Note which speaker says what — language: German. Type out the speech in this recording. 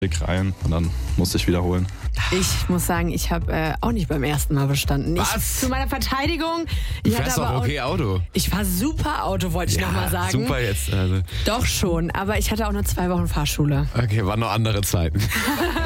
Speaker 1: rein und dann musste ich wiederholen.
Speaker 2: Ich muss sagen, ich habe auch nicht beim ersten Mal bestanden.
Speaker 3: Was?
Speaker 2: Zu meiner Verteidigung.
Speaker 3: Du fährst doch okay Auto.
Speaker 2: Ich fahre super Auto, wollte ich nochmal sagen.
Speaker 3: Super jetzt. Also.
Speaker 2: Doch schon, aber ich hatte auch nur 2 Wochen Fahrschule.
Speaker 3: Okay, waren noch andere Zeiten.